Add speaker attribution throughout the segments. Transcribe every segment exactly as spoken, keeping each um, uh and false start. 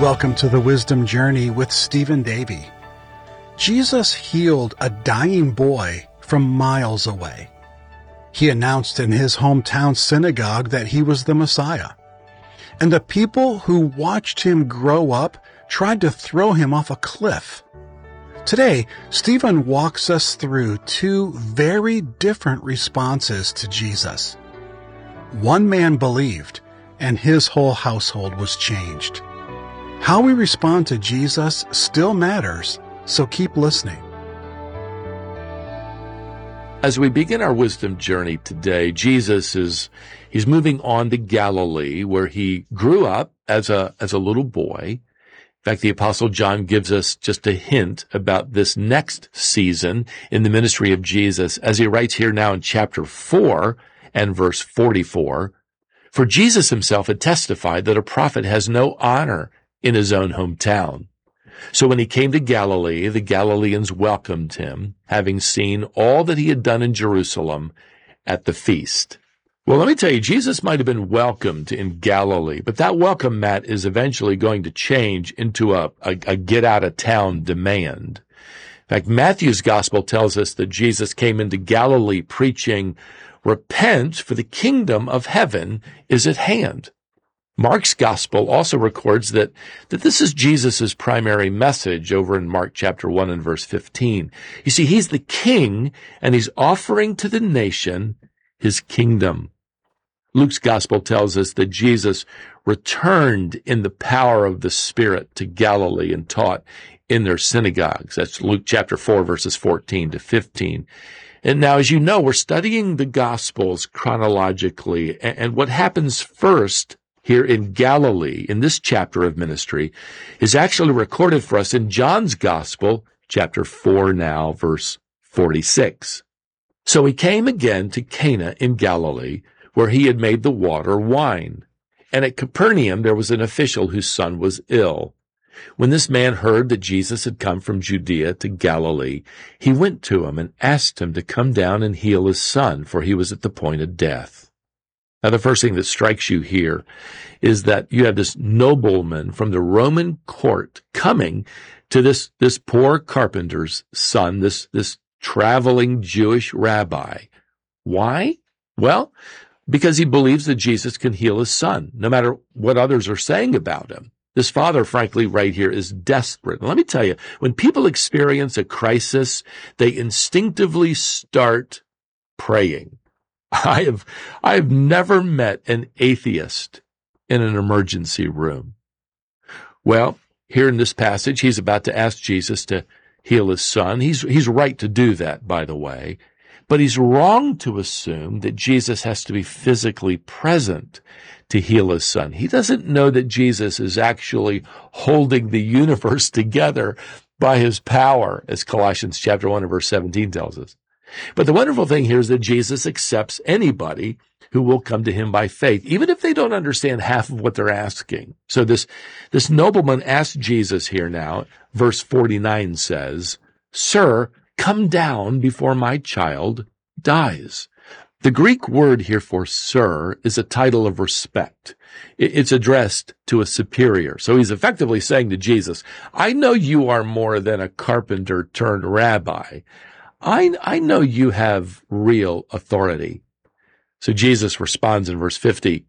Speaker 1: Welcome to the Wisdom Journey with Stephen Davey. Jesus healed a dying boy from miles away. He announced in his hometown synagogue that he was the Messiah. And the people who watched him grow up tried to throw him off a cliff. Today, Stephen walks us through two very different responses to Jesus. One man believed, and his whole household was changed. How we respond to Jesus still matters, so keep listening.
Speaker 2: As we begin our wisdom journey today, Jesus is, he's moving on to Galilee, where he grew up as a, as a little boy. In fact, the Apostle John gives us just a hint about this next season in the ministry of Jesus, as he writes here now in chapter four and verse forty-four, "For Jesus himself had testified that a prophet has no honor in his own hometown. So when he came to Galilee, the Galileans welcomed him, having seen all that he had done in Jerusalem at the feast." Well, let me tell you, Jesus might have been welcomed in Galilee, but that welcome mat is eventually going to change into a, a, a get-out-of-town demand. In fact, Matthew's gospel tells us that Jesus came into Galilee preaching, "Repent, for the kingdom of heaven is at hand." Mark's gospel also records that, that this is Jesus' primary message over in Mark chapter one and verse fifteen. You see, he's the king, and he's offering to the nation his kingdom. Luke's gospel tells us that Jesus returned in the power of the Spirit to Galilee and taught in their synagogues. That's Luke chapter four, verses fourteen to fifteen. And now, as you know, we're studying the Gospels chronologically, and, and what happens first here in Galilee, in this chapter of ministry, is actually recorded for us in John's Gospel, chapter four now, verse forty-six. "So he came again to Cana in Galilee, where he had made the water wine. And at Capernaum there was an official whose son was ill. When this man heard that Jesus had come from Judea to Galilee, he went to him and asked him to come down and heal his son, for he was at the point of death." Now, the first thing that strikes you here is that you have this nobleman from the Roman court coming to this, this poor carpenter's son, this, this traveling Jewish rabbi. Why? Well, because he believes that Jesus can heal his son, no matter what others are saying about him. This father, frankly, right here is desperate. And let me tell you, when people experience a crisis, they instinctively start praying. I have, I have never met an atheist in an emergency room. Well, here in this passage, he's about to ask Jesus to heal his son. He's, he's right to do that, by the way, but he's wrong to assume that Jesus has to be physically present to heal his son. He doesn't know that Jesus is actually holding the universe together by his power, as Colossians chapter one and verse seventeen tells us. But the wonderful thing here is that Jesus accepts anybody who will come to him by faith, even if they don't understand half of what they're asking. So this, this nobleman asked Jesus here now, verse forty-nine says, "Sir, come down before my child dies." The Greek word here for sir is a title of respect. It's addressed to a superior. So he's effectively saying to Jesus, I know you are more than a carpenter turned rabbi. I, I know you have real authority. So Jesus responds in verse fifty,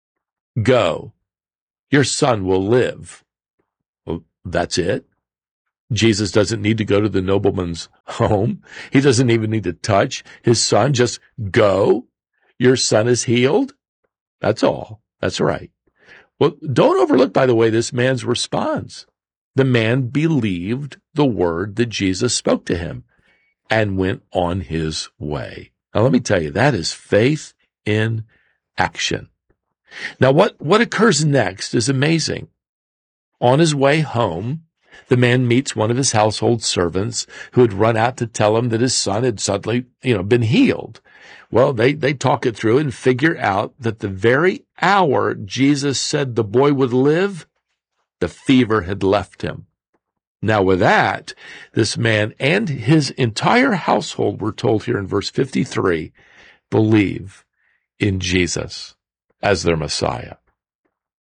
Speaker 2: "Go, your son will live." Well, that's it. Jesus doesn't need to go to the nobleman's home. He doesn't even need to touch his son. Just go. Your son is healed. That's all. That's right. Well, don't overlook, by the way, this man's response. The man believed the word that Jesus spoke to him and went on his way. Now, let me tell you, that is faith in action. Now, what, what occurs next is amazing. On his way home, the man meets one of his household servants who had run out to tell him that his son had suddenly, you know, been healed. Well, they, they talk it through and figure out that the very hour Jesus said the boy would live, the fever had left him. Now with that, this man and his entire household, we're told here in verse fifty-three, believe in Jesus as their Messiah.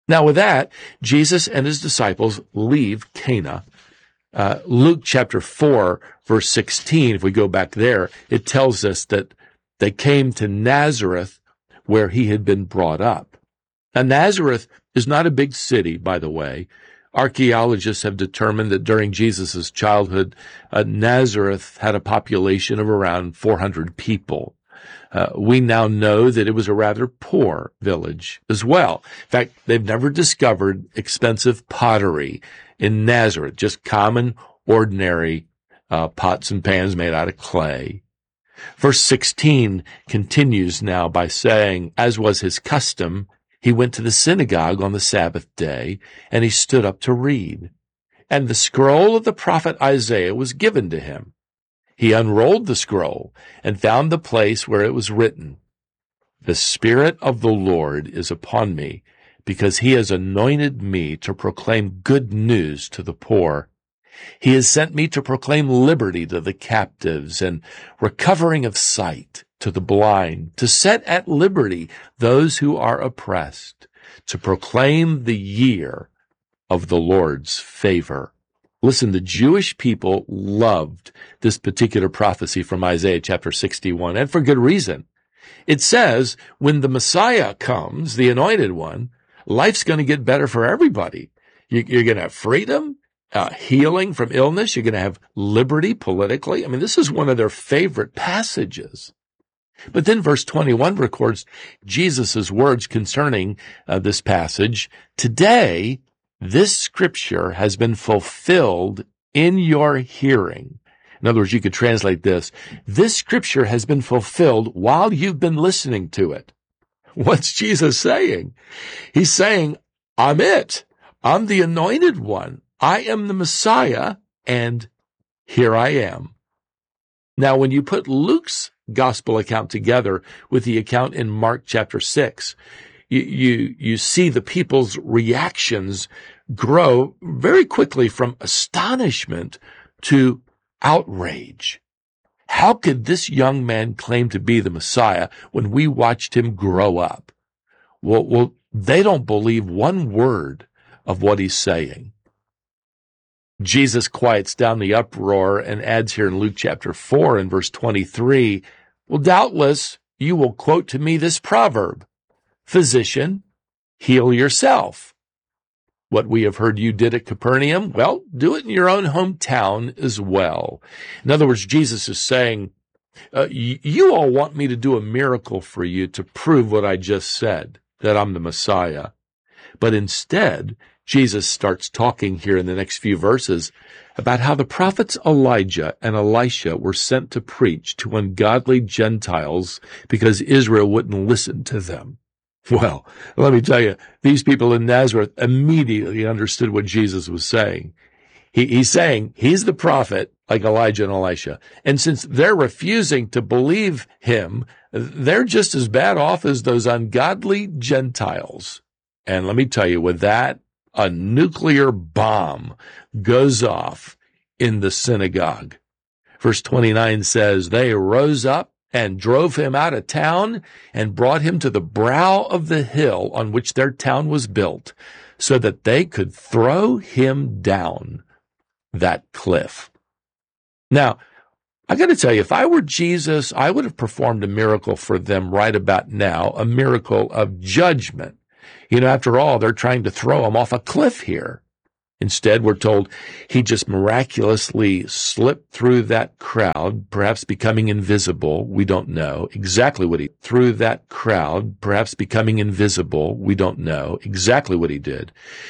Speaker 2: Now with that, Jesus and his disciples leave Cana. Uh, Luke chapter four, verse sixteen, if we go back there, it tells us that they came to Nazareth where he had been brought up. Now, Nazareth is not a big city, by the way. Archaeologists have determined that during Jesus' childhood, uh, Nazareth had a population of around four hundred people. Uh, we now know that it was a rather poor village as well. In fact, they've never discovered expensive pottery in Nazareth, just common, ordinary uh, pots and pans made out of clay. Verse sixteen continues now by saying, as was his custom, he went to the synagogue on the Sabbath day, and he stood up to read. And the scroll of the prophet Isaiah was given to him. He unrolled the scroll and found the place where it was written, "The Spirit of the Lord is upon me, because he has anointed me to proclaim good news to the poor. He has sent me to proclaim liberty to the captives and recovering of sight to the blind, to set at liberty those who are oppressed, to proclaim the year of the Lord's favor." Listen, the Jewish people loved this particular prophecy from Isaiah chapter sixty-one, and for good reason. It says, when the Messiah comes, the anointed one, life's going to get better for everybody. You're going to have freedom, uh, healing from illness. You're going to have liberty politically. I mean, this is one of their favorite passages. But then verse twenty-one records Jesus' words concerning uh, this passage. Today, this scripture has been fulfilled in your hearing. In other words, you could translate this. This scripture has been fulfilled while you've been listening to it. What's Jesus saying? He's saying, I'm it. I'm the anointed one. I am the Messiah, and here I am. Now, when you put Luke's gospel account together with the account in Mark chapter six, you, you, you see the people's reactions grow very quickly from astonishment to outrage. How could this young man claim to be the Messiah when we watched him grow up? Well, well, they don't believe one word of what he's saying. Jesus quiets down the uproar and adds here in Luke chapter four and verse twenty-three, well, doubtless you will quote to me this proverb, "Physician, heal yourself. What we have heard you did at Capernaum, well, do it in your own hometown as well." In other words, Jesus is saying, uh, you all want me to do a miracle for you to prove what I just said, that I'm the Messiah. But instead, Jesus starts talking here in the next few verses about how the prophets Elijah and Elisha were sent to preach to ungodly Gentiles because Israel wouldn't listen to them. Well, let me tell you, these people in Nazareth immediately understood what Jesus was saying. He, he's saying he's the prophet like Elijah and Elisha. And since they're refusing to believe him, they're just as bad off as those ungodly Gentiles. And let me tell you, with that, a nuclear bomb goes off in the synagogue. Verse twenty-nine says, they rose up and drove him out of town and brought him to the brow of the hill on which their town was built, so that they could throw him down that cliff. Now, I got to tell you, if I were Jesus, I would have performed a miracle for them right about now, a miracle of judgment. You know, after all, they're trying to throw him off a cliff here. Instead, we're told he just miraculously slipped through that crowd, perhaps becoming invisible. We don't know exactly what he, through that crowd, perhaps becoming invisible. We don't know exactly what he did.